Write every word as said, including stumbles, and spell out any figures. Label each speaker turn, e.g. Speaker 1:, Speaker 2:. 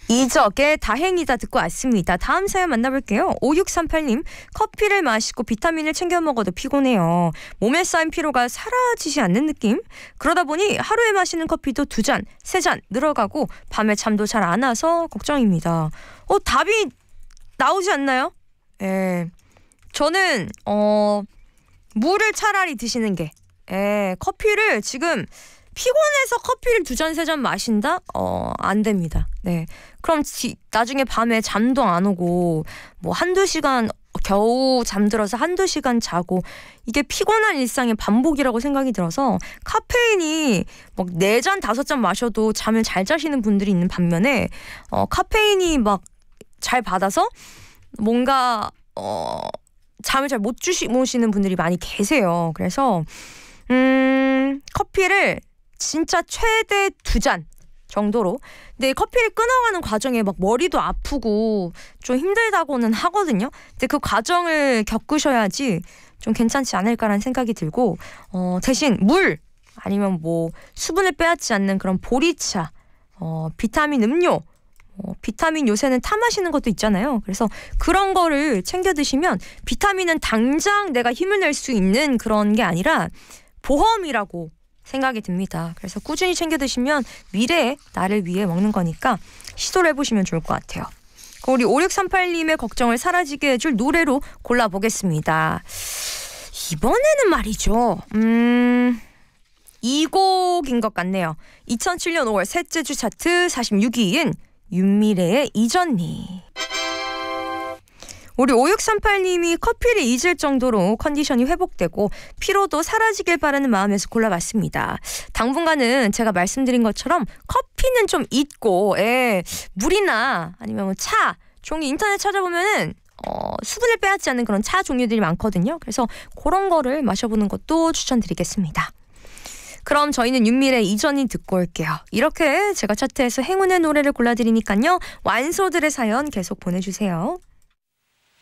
Speaker 1: 이적의 다행이다 듣고 왔습니다. 다음 사연 만나볼게요. 오육삼팔 님, 커피를 마시고 비타민을 챙겨 먹어도 피곤해요. 몸에 쌓인 피로가 사라지지 않는 느낌? 그러다 보니 하루에 마시는 커피도 두 잔, 세 잔 늘어가고 밤에 잠도 잘 안 와서 걱정입니다. 어, 답이 나오지 않나요? 예. 저는 어 물을 차라리 드시는 게, 예, 커피를 지금 피곤해서 커피를 두 잔, 세 잔 마신다? 어, 안 됩니다. 네. 그럼 지, 나중에 밤에 잠도 안 오고, 뭐 한두 시간, 겨우 잠들어서 한두 시간 자고, 이게 피곤한 일상의 반복이라고 생각이 들어서, 카페인이 막 네 잔, 다섯 잔 마셔도 잠을 잘 자시는 분들이 있는 반면에, 어, 카페인이 막 잘 받아서 뭔가, 어, 잠을 잘 못 주무시는 분들이 많이 계세요. 그래서, 음, 커피를 진짜 최대 두 잔 정도로. 근데 커피를 끊어가는 과정에 막 머리도 아프고 좀 힘들다고는 하거든요. 근데 그 과정을 겪으셔야지 좀 괜찮지 않을까라는 생각이 들고, 어, 대신 물 아니면 뭐 수분을 빼앗지 않는 그런 보리차, 어, 비타민 음료, 어, 비타민 요새는 타 마시는 것도 있잖아요. 그래서 그런 거를 챙겨 드시면 비타민은 당장 내가 힘을 낼 수 있는 그런 게 아니라 보험이라고 생각이 듭니다. 그래서 꾸준히 챙겨 드시면 미래에 나를 위해 먹는 거니까 시도를 해보시면 좋을 것 같아요. 우리 오육삼팔 님의 걱정을 사라지게 해줄 노래로 골라보겠습니다. 이번에는 말이죠. 음... 이 곡인 것 같네요. 이천칠 년 오월 셋째 주 차트 사십육 위인 윤미래의 이전니. 우리 오육삼팔 님이 커피를 잊을 정도로 컨디션이 회복되고 피로도 사라지길 바라는 마음에서 골라봤습니다. 당분간은 제가 말씀드린 것처럼 커피는 좀 잊고, 예, 물이나 아니면 뭐 차, 종이 인터넷 찾아보면은 어, 수분을 빼앗지 않는 그런 차 종류들이 많거든요. 그래서 그런 거를 마셔보는 것도 추천드리겠습니다. 그럼 저희는 윤미래 이전이 듣고 올게요. 이렇게 제가 차트에서 행운의 노래를 골라드리니까요. 완소들의 사연 계속 보내주세요.